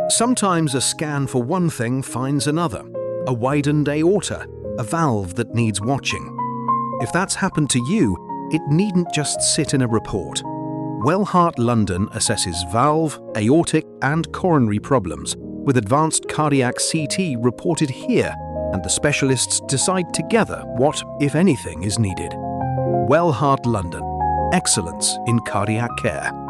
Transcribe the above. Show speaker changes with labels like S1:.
S1: Sometimes a scan for one thing finds another, a widened aorta, a valve that needs watching. If that's happened to you, it needn't just sit in a report. Wellheart London assesses valve, aortic and coronary problems with advanced cardiac CT reported here, and the specialists decide together what, if anything, is needed. Wellheart London. Excellence in cardiac care.